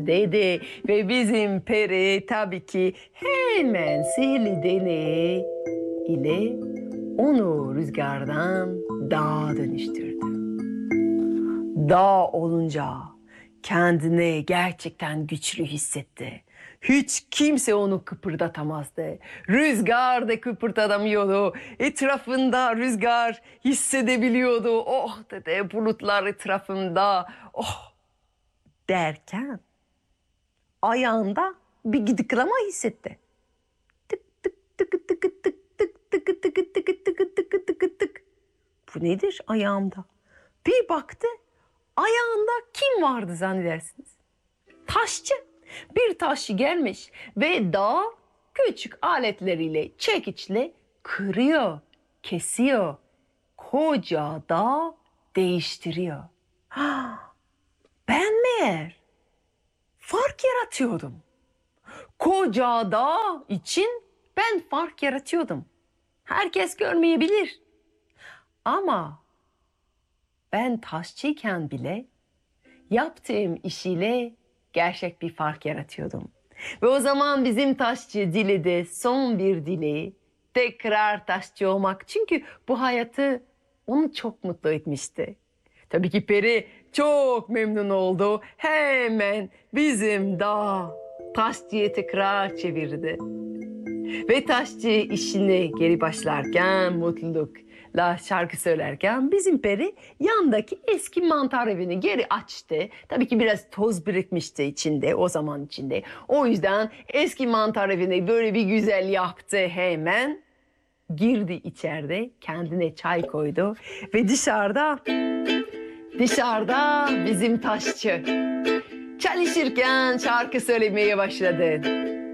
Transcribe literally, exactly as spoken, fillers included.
dedi. Ve bizim peri tabii ki hemen sihirli değneği ile onu rüzgardan dağa dönüştürdü. Dağ olunca kendini gerçekten güçlü hissetti. Hiç kimse onu kıpırdatamazdı. Rüzgar da kıpırdatamıyordu. Etrafında rüzgar hissedebiliyordu. Oh dedi, bulutlar etrafında. Oh derken ayağında bir gıdıklama hissetti. Tık tık tık tık tık tık tık tık tık tık tık tık tık tık tık. Bu nedir ayağımda? Bir baktı, ayağında kim vardı zannedersiniz? Taşçı. Bir taşçı gelmiş ve dağı küçük aletleriyle, çekiçle kırıyor, kesiyor. Koca dağ değiştiriyor. Ben meğer fark yaratıyordum. Koca dağ için ben fark yaratıyordum. Herkes görmeyebilir. Ama ben taşçıyken bile yaptığım işiyle gerçek bir fark yaratıyordum. Ve o zaman bizim taşçı diledi son bir dileği. Tekrar taşçı olmak. Çünkü bu hayatı onu çok mutlu etmişti. Tabii ki peri çok memnun oldu. Hemen bizim dağ taşçıyı tekrar çevirdi. Ve taşçı işine geri başlarken mutlulukla şarkı söylerken bizim peri yandaki eski mantar evini geri açtı. Tabii ki biraz toz birikmişti içinde, o zaman içinde. O yüzden eski mantar evini böyle bir güzel yaptı hemen. Girdi içeride, kendine çay koydu ve dışarıda, dışarıda bizim taşçı çalışırken şarkı söylemeye başladı.